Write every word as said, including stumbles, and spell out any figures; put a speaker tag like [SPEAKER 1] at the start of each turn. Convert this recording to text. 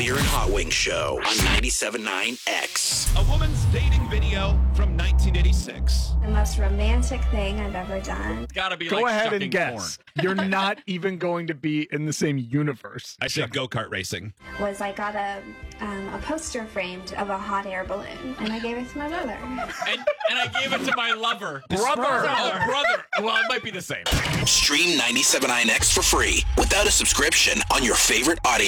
[SPEAKER 1] Beer and Hot Wings Show on ninety-seven point nine X.
[SPEAKER 2] A woman's dating video from nineteen eighty-six.
[SPEAKER 3] The most romantic thing I've ever done.
[SPEAKER 4] It's gotta be
[SPEAKER 5] Go
[SPEAKER 4] like
[SPEAKER 5] ahead
[SPEAKER 4] shucking
[SPEAKER 5] and guess.
[SPEAKER 4] corn.
[SPEAKER 5] You're not even going to be in the same universe.
[SPEAKER 2] I said go-kart racing.
[SPEAKER 3] Was I got a um, a poster framed of a hot air balloon, and I gave it to my brother.
[SPEAKER 4] And, and I gave it to my lover.
[SPEAKER 5] Brother.
[SPEAKER 4] Oh, brother. Well, it might be the same.
[SPEAKER 1] Stream ninety-seven point nine X for free without a subscription on your favorite audio